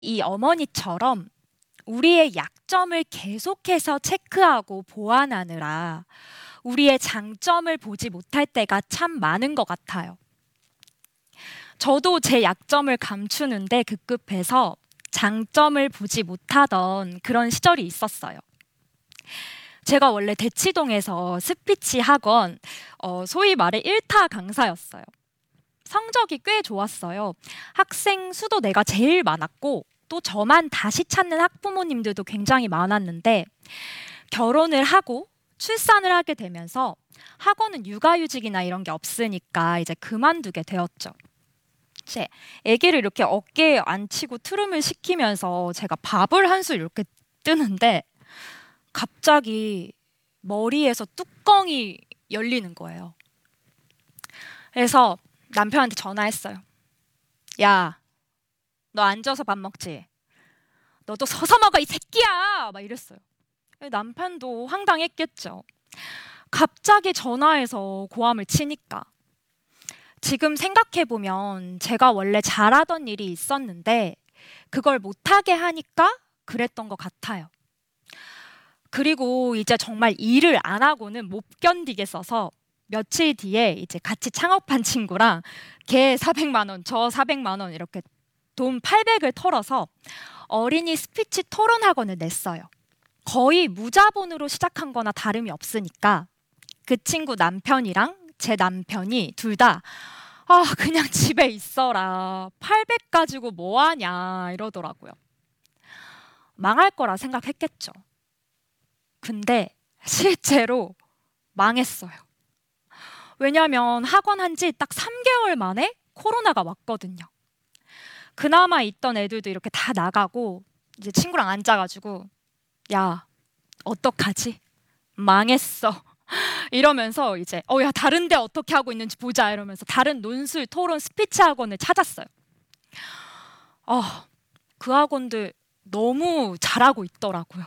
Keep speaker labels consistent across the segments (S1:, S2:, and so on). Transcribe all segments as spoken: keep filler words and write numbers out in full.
S1: 이 어머니처럼 우리의 약점을 계속해서 체크하고 보완하느라 우리의 장점을 보지 못할 때가 참 많은 것 같아요. 저도 제 약점을 감추는데 급급해서 장점을 보지 못하던 그런 시절이 있었어요. 제가 원래 대치동에서 스피치 학원, 어, 소위 말해 일타 강사였어요. 성적이 꽤 좋았어요. 학생 수도 내가 제일 많았고 또 저만 다시 찾는 학부모님들도 굉장히 많았는데 결혼을 하고 출산을 하게 되면서 학원은 육아휴직이나 이런 게 없으니까 이제 그만두게 되었죠. 이제 아기를 이렇게 어깨에 앉히고 트름을 시키면서 제가 밥을 한 술 이렇게 뜨는데 갑자기 머리에서 뚜껑이 열리는 거예요. 그래서 남편한테 전화했어요. 야, 너 앉아서 밥 먹지? 너도 서서 먹어 이 새끼야! 막 이랬어요. 남편도 황당했겠죠. 갑자기 전화해서 고함을 치니까. 지금 생각해보면 제가 원래 잘하던 일이 있었는데 그걸 못하게 하니까 그랬던 것 같아요. 그리고 이제 정말 일을 안 하고는 못 견디겠어서 며칠 뒤에 이제 같이 창업한 친구랑 걔 사백만 원, 저 사백만 원 이렇게 돈 팔백을 털어서 어린이 스피치 토론 학원을 냈어요. 거의 무자본으로 시작한 거나 다름이 없으니까 그 친구 남편이랑 제 남편이 둘 다 아, 그냥 집에 있어라. 팔백 가지고 뭐 하냐 이러더라고요. 망할 거라 생각했겠죠. 근데 실제로 망했어요. 왜냐면 학원 한 지 딱 삼 개월 만에 코로나가 왔거든요. 그나마 있던 애들도 이렇게 다 나가고 이제 친구랑 앉아가지고 야, 어떡하지? 망했어. 이러면서 이제 어, 야, 다른 데 어떻게 하고 있는지 보자 이러면서 다른 논술, 토론, 스피치 학원을 찾았어요. 아, 그 학원들 너무 잘하고 있더라고요.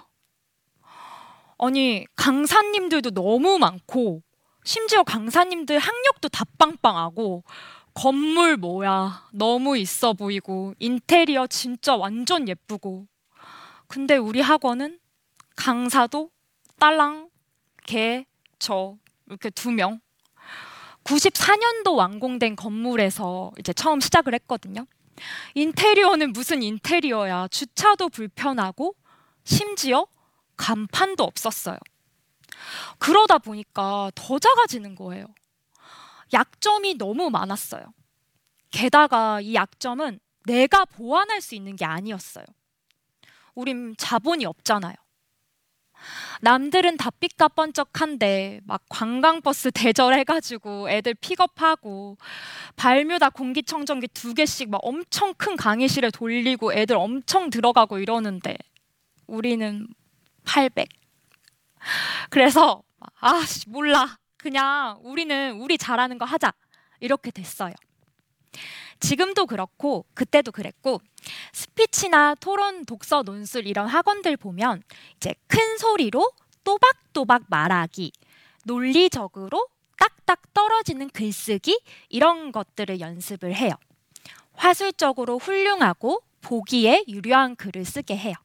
S1: 아니, 강사님들도 너무 많고 심지어 강사님들 학력도 다 빵빵하고 건물 뭐야 너무 있어 보이고 인테리어 진짜 완전 예쁘고 근데 우리 학원은 강사도 딸랑 걔 저 이렇게 두 명 구십사 년도 완공된 건물에서 이제 처음 시작을 했거든요. 인테리어는 무슨 인테리어야. 주차도 불편하고 심지어 간판도 없었어요. 그러다 보니까 더 작아지는 거예요. 약점이 너무 많았어요. 게다가 이 약점은 내가 보완할 수 있는 게 아니었어요. 우린 자본이 없잖아요. 남들은 다 삐까뻔쩍한데 막 관광버스 대절해가지고 애들 픽업하고 발뮤다 공기청정기 두 개씩 막 엄청 큰 강의실에 돌리고 애들 엄청 들어가고 이러는데 우리는 팔백. 그래서 아 몰라 그냥 우리는 우리 잘하는 거 하자 이렇게 됐어요. 지금도 그렇고 그때도 그랬고 스피치나 토론, 독서, 논술 이런 학원들 보면 이제 큰 소리로 또박또박 말하기, 논리적으로 딱딱 떨어지는 글쓰기 이런 것들을 연습을 해요. 화술적으로 훌륭하고 보기에 유려한 글을 쓰게 해요.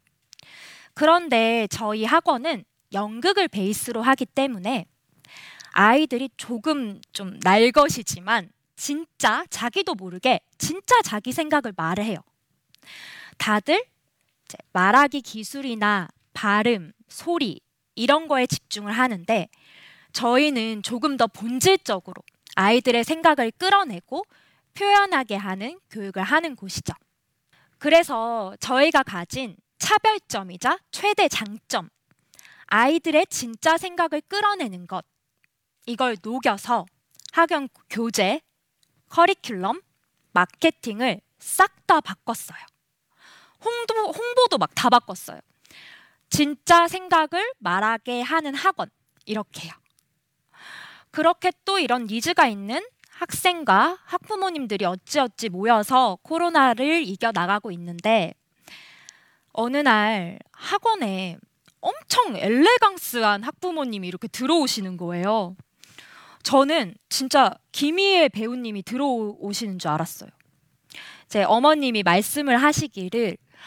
S1: 그런데 저희 학원은 연극을 베이스로 하기 때문에 아이들이 조금 좀 날것이지만 진짜 자기도 모르게 진짜 자기 생각을 말을 해요. 다들 이제 말하기 기술이나 발음, 소리 이런 거에 집중을 하는데 저희는 조금 더 본질적으로 아이들의 생각을 끌어내고 표현하게 하는 교육을 하는 곳이죠. 그래서 저희가 가진 차별점이자 최대 장점, 아이들의 진짜 생각을 끌어내는 것, 이걸 녹여서 학연 교재, 커리큘럼, 마케팅을 싹 다 바꿨어요. 홍보, 홍보도 막 다 바꿨어요. 진짜 생각을 말하게 하는 학원, 이렇게요. 그렇게 또 이런 니즈가 있는 학생과 학부모님들이 어찌어찌 모여서 코로나를 이겨나가고 있는데 어느 날 학원에 엄청 엘레강스한 학부모님이 이렇게 들어오시는 거예요. 저는 진짜 김희애 배우님이 들어오시는 줄 알았어요. 제 어머님이 말씀을 하시기를